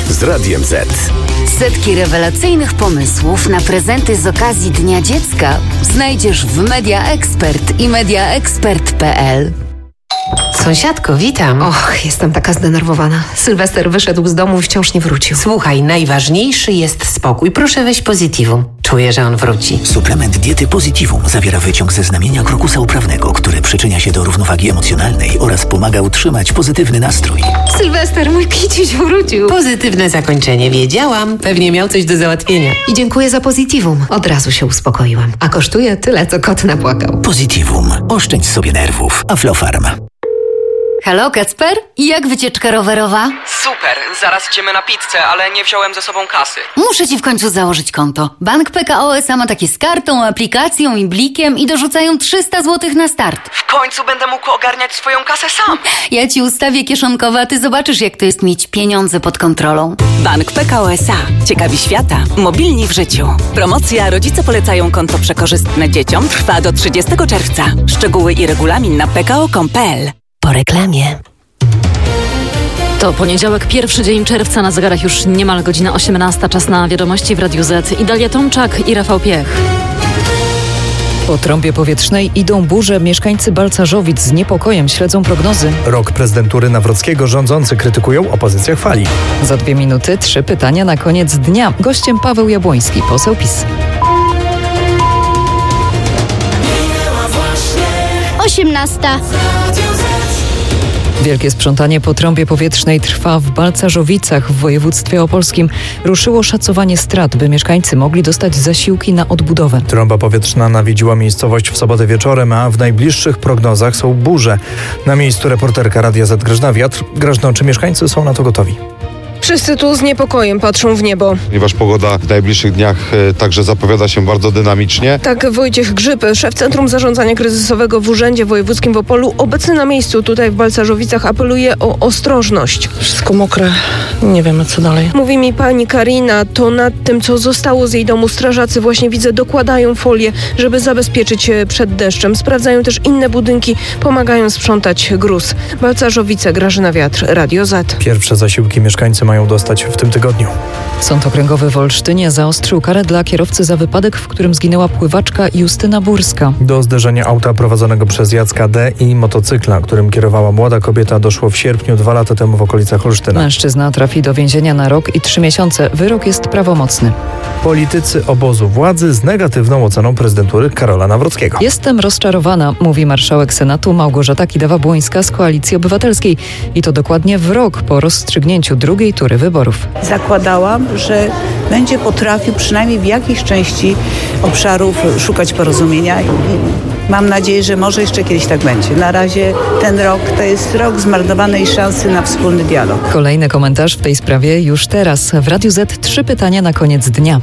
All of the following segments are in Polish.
z Radiem Z. Setki rewelacyjnych pomysłów na prezenty z okazji Dnia Dziecka znajdziesz w Media Expert i mediaexpert.pl. Sąsiadko, witam. Och, jestem taka zdenerwowana. Sylwester wyszedł z domu i wciąż nie wrócił. Słuchaj, najważniejszy jest spokój. Proszę weź Positivum. Czuję, że on wróci. Suplement diety Positivum zawiera wyciąg ze znamienia krokusa uprawnego, który przyczynia się do równowagi emocjonalnej oraz pomaga utrzymać pozytywny nastrój. Sylwester, mój kiciuś wrócił. Pozytywne zakończenie. Wiedziałam. Pewnie miał coś do załatwienia. I dziękuję za Positivum. Od razu się uspokoiłam. A kosztuje tyle, co kot napłakał. Positivum. Oszczędź sobie nerwów. Aflofarm. Halo, Kacper? Jak wycieczka rowerowa? Super, zaraz idziemy na pizzę, ale nie wziąłem ze sobą kasy. Muszę ci w końcu założyć konto. Bank PKO SA ma takie z kartą, aplikacją i blikiem i dorzucają 300 zł na start. W końcu będę mógł ogarniać swoją kasę sam. Ja ci ustawię kieszonkowe, a ty zobaczysz, jak to jest mieć pieniądze pod kontrolą. Bank PKO SA. Ciekawi świata. Mobilni w życiu. Promocja Rodzice polecają konto przekorzystne dzieciom trwa do 30 czerwca. Szczegóły i regulamin na pko.com.pl. Po reklamie. To poniedziałek, pierwszy dzień czerwca, na zegarach już niemal godzina 18. Czas na wiadomości w Radiu Z. Idalia Tomczak i Rafał Piech. Po trąbie powietrznej idą burze. Mieszkańcy Balcarzowic z niepokojem śledzą prognozy. Rok prezydentury Nawrockiego rządzący krytykują, opozycja chwali. Za 2 minuty 3 pytania na koniec dnia. Gościem Paweł Jabłoński, poseł PiS. 18. Wielkie sprzątanie po trąbie powietrznej trwa w Balcarzowicach w województwie opolskim. Ruszyło szacowanie strat, by mieszkańcy mogli dostać zasiłki na odbudowę. Trąba powietrzna nawiedziła miejscowość w sobotę wieczorem, a w najbliższych prognozach są burze. Na miejscu reporterka Radia Z Grażyna Wiatr. Grażyno, czy mieszkańcy są na to gotowi? Wszyscy tu z niepokojem patrzą w niebo. Ponieważ pogoda w najbliższych dniach także zapowiada się bardzo dynamicznie. Tak Wojciech Grzyb, szef Centrum Zarządzania Kryzysowego w Urzędzie Wojewódzkim w Opolu, obecny na miejscu tutaj w Balcarzowicach, apeluje o ostrożność. Wszystko mokre, nie wiemy co dalej. Mówi mi pani Karina, to nad tym, co zostało z jej domu, strażacy właśnie widzę dokładają folię, żeby zabezpieczyć przed deszczem. Sprawdzają też inne budynki, pomagają sprzątać gruz. Balcarzowice, Grażyna Wiatr, Radio Z. Pierwsze zasiłki mieszkańcy mają dostać w tym tygodniu. Sąd Okręgowy w Olsztynie zaostrzył karę dla kierowcy za wypadek, w którym zginęła pływaczka Justyna Burska. Do zderzenia auta prowadzonego przez Jacka D. i motocykla, którym kierowała młoda kobieta, doszło w sierpniu 2 lata temu w okolicach Olsztyna. Mężczyzna trafi do więzienia na rok i 3 miesiące. Wyrok jest prawomocny. Politycy obozu władzy z negatywną oceną prezydentury Karola Nawrockiego. Jestem rozczarowana, mówi marszałek Senatu Małgorzata Kidawa-Błońska z Koalicji Obywatelskiej. I to dokładnie w rok po rozstrzygnięciu drugiej tury wyborów. Zakładałam, że będzie potrafił przynajmniej w jakiejś części obszarów szukać porozumienia i mam nadzieję, że może jeszcze kiedyś tak będzie. Na razie ten rok to jest rok zmarnowanej szansy na wspólny dialog. Kolejny komentarz w tej sprawie już teraz. W Radiu Z 3 pytania na koniec dnia.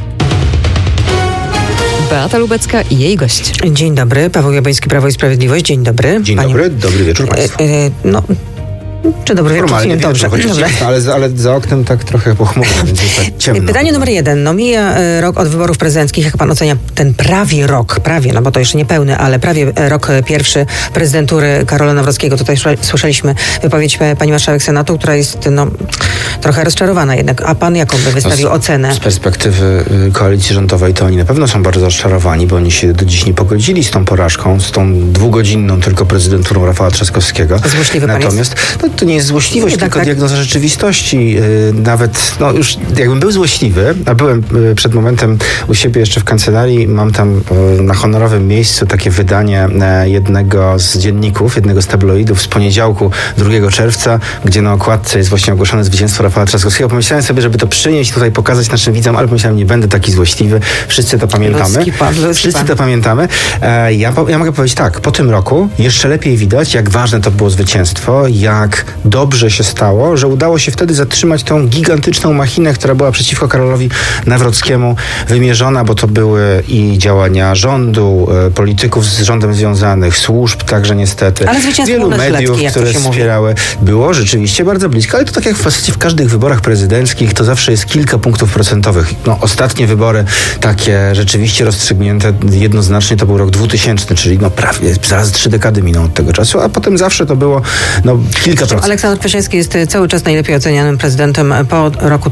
Beata Lubecka i jej gość. Dzień dobry, Paweł Jabłoński, Prawo i Sprawiedliwość. Dzień dobry. Dzień dobry, dobry wieczór państwu. Czy dobry wieczór? Formalnie dobrze. Ale za oknem tak trochę pochmurno, więc jest tak ciemno. Pytanie numer 1. Mija rok od wyborów prezydenckich. Jak pan ocenia ten prawie rok, no bo to jeszcze nie pełny, ale prawie rok pierwszy prezydentury Karola Nawrockiego. Tutaj słyszeliśmy wypowiedź pani marszałek Senatu, która jest trochę rozczarowana jednak. A pan jaką by wystawił ocenę? Z perspektywy koalicji rządowej to oni na pewno są bardzo rozczarowani, bo oni się do dziś nie pogodzili z tą porażką, z tą 2-godzinną tylko prezydenturą Rafała Trzaskowskiego. Złośliwy Natomiast to nie jest złośliwość, tylko diagnoza rzeczywistości. Nawet, już jakbym był złośliwy, a byłem przed momentem u siebie jeszcze w kancelarii, mam tam na honorowym miejscu takie wydanie jednego z dzienników, jednego z tabloidów z poniedziałku 2 czerwca, gdzie na okładce jest właśnie ogłoszone zwycięstwo Rafała Trzaskowskiego. Pomyślałem sobie, żeby to przynieść tutaj, pokazać naszym widzom, ale pomyślałem, nie będę taki złośliwy. Wszyscy to pamiętamy. Wszyscy to pamiętamy. Ja mogę powiedzieć tak, po tym roku jeszcze lepiej widać, jak ważne to było zwycięstwo, jak dobrze się stało, że udało się wtedy zatrzymać tą gigantyczną machinę, która była przeciwko Karolowi Nawrockiemu wymierzona, bo to były i działania rządu, polityków z rządem związanych, służb także niestety, wielu mediów, które wspierały. Było rzeczywiście bardzo blisko, ale to tak jak w każdych wyborach prezydenckich, to zawsze jest kilka punktów procentowych. Ostatnie wybory takie rzeczywiście rozstrzygnięte jednoznacznie to był rok 2000, czyli prawie zaraz 3 dekady minął od tego czasu, a potem zawsze to było kilka zresztą Aleksander Kwaśniewski jest cały czas najlepiej ocenianym prezydentem po roku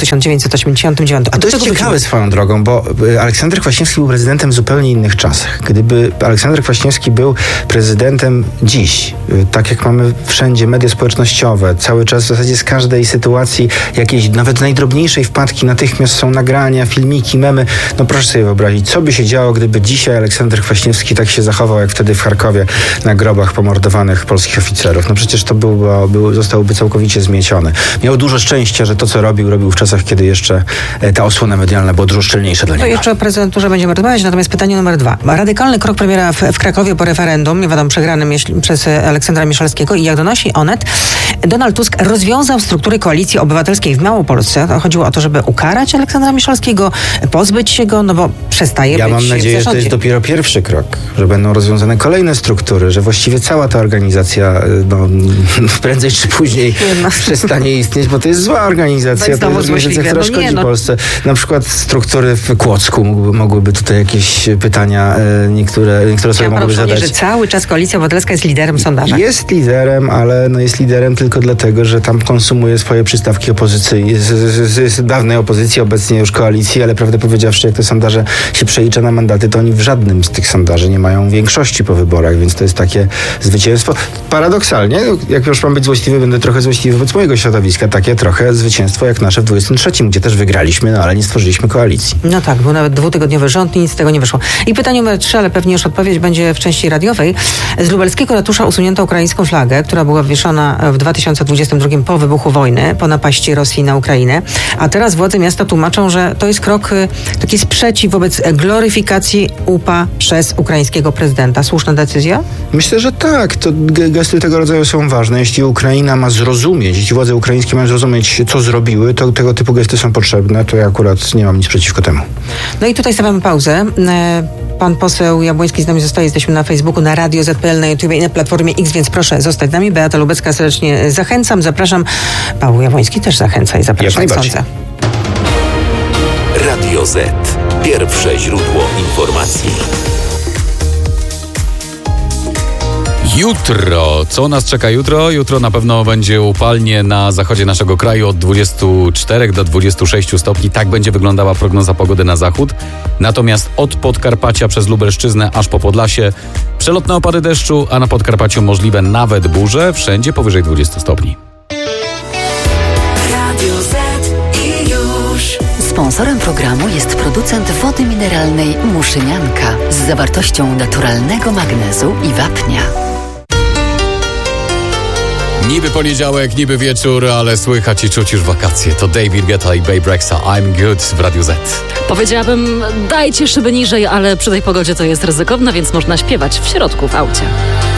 1989. A to jest ciekawe swoją drogą, bo Aleksander Kwaśniewski był prezydentem w zupełnie innych czasach. Gdyby Aleksander Kwaśniewski był prezydentem dziś, tak jak mamy wszędzie media społecznościowe, cały czas w zasadzie z każdej sytuacji jakiejś nawet najdrobniejszej wpadki natychmiast są nagrania, filmiki, memy. No proszę sobie wyobrazić, co by się działo, gdyby dzisiaj Aleksander Kwaśniewski tak się zachował, jak wtedy w Charkowie na grobach pomordowanych polskich oficerów. No przecież to zostałby całkowicie zmieciony. Miał dużo szczęścia, że to, co robił w czasach, kiedy jeszcze ta osłona medialna była dużo szczelniejsza dla niego. To jeszcze o prezydenturze będziemy rozmawiać, natomiast pytanie numer 2. Radykalny krok premiera w Krakowie po referendum, nie wiadomo, przegranym przez Aleksandra Miszalskiego, i jak donosi Onet, Donald Tusk rozwiązał struktury Koalicji Obywatelskiej w Małopolsce. Chodziło o to, żeby ukarać Aleksandra Miszalskiego, pozbyć się go, no bo przestaje być w zarządzie. Ja mam nadzieję, że to jest dopiero pierwszy krok, że będą rozwiązane kolejne struktury, że właściwie cała ta organizacja prędzej czy później przestanie istnieć, bo to jest zła organizacja. To jest organizacja, która szkodzi Polsce. Na przykład struktury w Kłodzku mogłyby tutaj jakieś pytania niektóre sobie mogłyby zadać. Że cały czas Koalicja Obywatelska jest liderem w sondażach. Jest liderem, ale jest liderem tylko dlatego, że tam konsumuje swoje przystawki opozycyjne, z dawnej opozycji, obecnie już koalicji, ale prawdę powiedziawszy, jak te sondaże się przelicza na mandaty, to oni w żadnym z tych sondaży nie mają większości po wyborach, więc to jest takie zwycięstwo. Paradoksalnie, jak już mam być złośliwy, będę trochę złośliwy wobec mojego środowiska, takie trochę zwycięstwo jak nasze w 23, gdzie też wygraliśmy, ale nie stworzyliśmy koalicji. No tak, był nawet 2-tygodniowy rząd i nic z tego nie wyszło. I pytanie numer 3, ale pewnie już odpowiedź będzie w części radiowej. Z lubelskiego ratusza usunięto ukraińską flagę, która była wieszona w 2022 po wybuchu wojny, po napaści Rosji na Ukrainę. A teraz władze miasta tłumaczą, że to jest krok, taki sprzeciw wobec gloryfikacji UPA przez ukraińskiego prezydenta. Słuszna decyzja? Myślę, że tak. To gesty tego rodzaju są ważne. Jeśli Ukraina ma zrozumieć, jeśli władze ukraińskie mają zrozumieć, co zrobiły, to tego typu gesty są potrzebne. To ja akurat nie mam nic przeciwko temu. No i tutaj stawiamy pauzę. Pan poseł Jabłoński z nami zostaje. Jesteśmy na Facebooku, na Radio ZPL, na YouTube i na Platformie X, więc proszę zostać z nami. Beata Lubecka serdecznie zachęcam, zapraszam. Paweł Jabłoński też zachęca i zapraszam. Sądzę. Radio Z. Pierwsze źródło informacji. Jutro. Co nas czeka jutro? Jutro na pewno będzie upalnie na zachodzie naszego kraju od 24 do 26 stopni. Tak będzie wyglądała prognoza pogody na zachód. Natomiast od Podkarpacia przez Lubelszczyznę aż po Podlasie przelotne opady deszczu, a na Podkarpaciu możliwe nawet burze. Wszędzie powyżej 20 stopni. Radio Z i już. Sponsorem programu jest producent wody mineralnej Muszynianka z zawartością naturalnego magnezu i wapnia. Niby poniedziałek, niby wieczór, ale słychać i czuć już wakacje. To David Guetta i Babe Rexha, I'm Good w Radiu Z. Powiedziałabym, dajcie szyby niżej, ale przy tej pogodzie to jest ryzykowne, więc można śpiewać w środku w aucie.